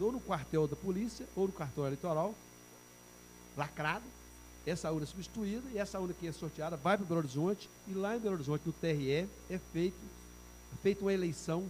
colocada ou no quartel da polícia ou no cartório eleitoral, lacrado, essa urna é substituída e essa urna que é sorteada vai para Belo Horizonte e lá em Belo Horizonte, no TRE, é feita uma eleição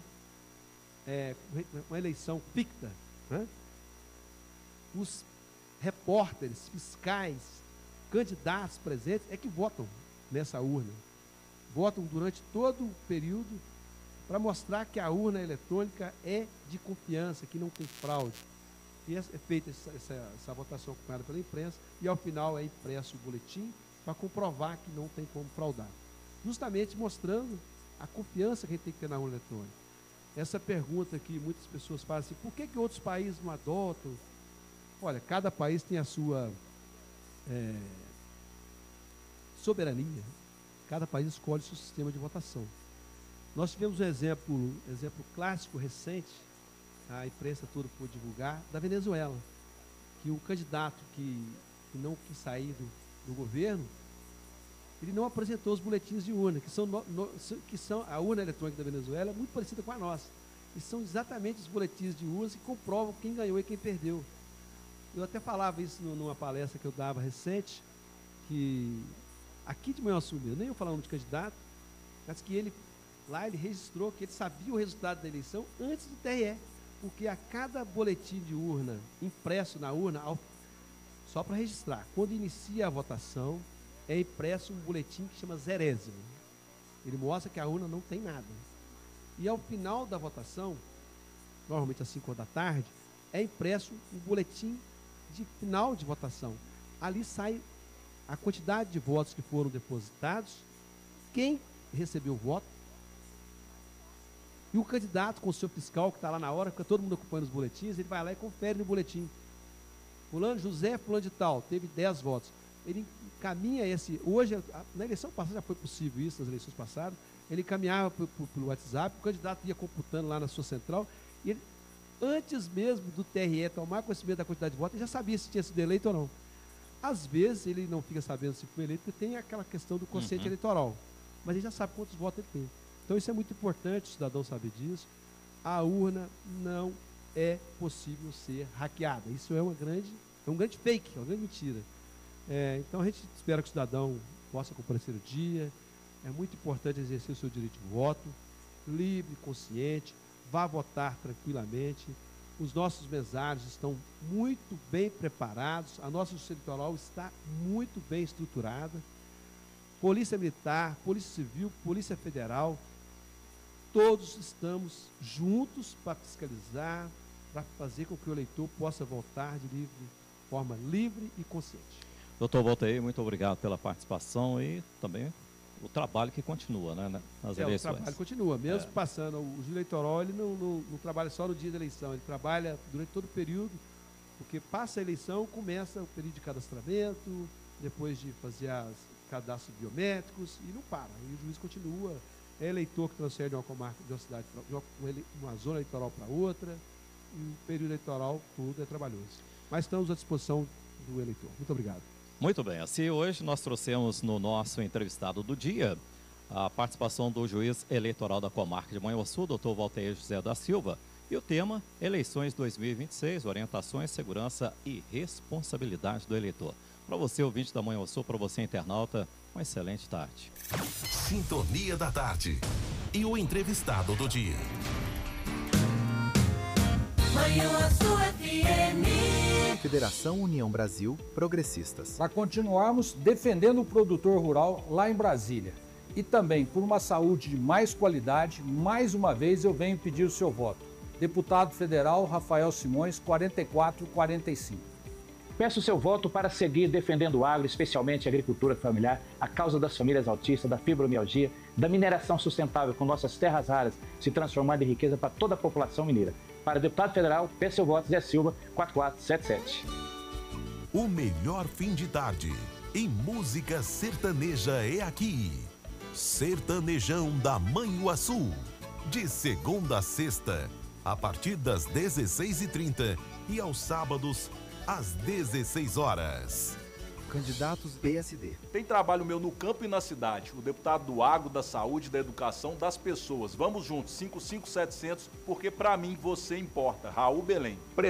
ficta, né? Os repórteres, fiscais, candidatos presentes é que votam nessa urna. Votam durante todo o período para mostrar que a urna eletrônica é de confiança, que não tem fraude. E é feita essa votação acompanhada pela imprensa e ao final é impresso o boletim para comprovar que não tem como fraudar. Justamente mostrando a confiança que a gente tem que ter na urna eletrônica. Essa pergunta que muitas pessoas fazem assim, por que outros países não adotam? Olha, cada país tem a sua soberania. Cada país escolhe o seu sistema de votação. Nós tivemos um exemplo clássico, recente, a imprensa toda pôde divulgar, da Venezuela, que o candidato que não quis sair do governo, ele não apresentou os boletins de urna, que são a urna eletrônica da Venezuela é muito parecida com a nossa. E são exatamente os boletins de urna que comprovam quem ganhou e quem perdeu. Eu até falava isso numa palestra que eu dava recente, que aqui de Manhuaçu mesmo, nem eu falava de candidato, mas que ele registrou que ele sabia o resultado da eleição antes do TRE, porque a cada boletim de urna impresso na urna, só para registrar, quando inicia a votação, é impresso um boletim que chama zerésimo. Ele mostra que a urna não tem nada. E ao final da votação, normalmente às 5 da tarde, é impresso um boletim de final de votação. Ali sai a quantidade de votos que foram depositados, quem recebeu o voto, e o candidato com o seu fiscal que está lá na hora, fica todo mundo ocupando os boletins, ele vai lá e confere no boletim. José fulano de tal, teve 10 votos. Ele encaminha hoje, na eleição passada já foi possível isso, nas eleições passadas, ele encaminhava pelo WhatsApp, o candidato ia computando lá na sua central, e ele, antes mesmo do TRE tomar conhecimento da quantidade de votos, ele já sabia se tinha sido eleito ou não. Às vezes ele não fica sabendo se foi eleito, porque tem aquela questão do quociente eleitoral, mas ele já sabe quantos votos ele tem. Então isso é muito importante, o cidadão saber disso. A urna não é possível ser hackeada. Isso é um grande fake, uma grande mentira. Então a gente espera que o cidadão possa comparecer no dia. É muito importante exercer o seu direito de voto, livre, consciente, vá votar tranquilamente. Os nossos mesários estão muito bem preparados, a nossa justiça eleitoral está muito bem estruturada. Polícia Militar, Polícia Civil, Polícia Federal, todos estamos juntos para fiscalizar, para fazer com que o eleitor possa votar de forma livre e consciente. Doutor Valteir, muito obrigado pela participação e também o trabalho que continua, né, nas eleições. O trabalho continua, mesmo passando, o juiz eleitoral ele não trabalha só no dia da eleição, ele trabalha durante todo o período, porque passa a eleição, começa o período de cadastramento, depois de fazer os cadastros biométricos e não para, e o juiz continua. É eleitor que transfere de uma comarca, de uma cidade, de uma zona eleitoral para outra, e o período eleitoral todo é trabalhoso. Mas estamos à disposição do eleitor. Muito obrigado. Muito bem, assim hoje nós trouxemos no nosso entrevistado do dia a participação do juiz eleitoral da comarca de Manhuaçu, doutor Valteir José da Silva, e o tema Eleições 2026, orientações, segurança e responsabilidade do eleitor. Para você, ouvinte da Manhuaçu, para você, internauta, uma excelente tarde. Sintonia da tarde e o entrevistado do dia. Manhuaçu FM. Federação União Brasil Progressistas. Para continuarmos defendendo o produtor rural lá em Brasília e também por uma saúde de mais qualidade, mais uma vez eu venho pedir o seu voto. Deputado Federal Rafael Simões, 4445. Peço o seu voto para seguir defendendo o agro, especialmente a agricultura familiar, a causa das famílias autistas, da fibromialgia, da mineração sustentável, com nossas terras raras se transformando em riqueza para toda a população mineira. Para deputado federal, peço seu voto, Zé Silva, 4477. O melhor fim de tarde em música sertaneja é aqui. Sertanejão da Manhuaçu. De segunda a sexta, a partir das 16h30 e aos sábados, às 16 horas. Candidatos PSD. Tem trabalho meu no campo e na cidade. O deputado do agro, da saúde, da educação, das pessoas. Vamos juntos, 55700, porque pra mim você importa. Raul Belém.